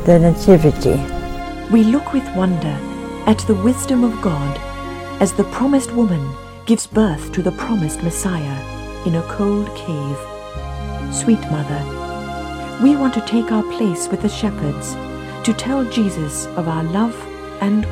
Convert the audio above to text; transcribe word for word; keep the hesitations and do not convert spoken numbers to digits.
the Nativity. We look with wonder at the wisdom of God as the promised woman gives birth to the promised Messiah in a cold cave. Sweet Mother, we want to take our place with the shepherds to tell Jesus of our love and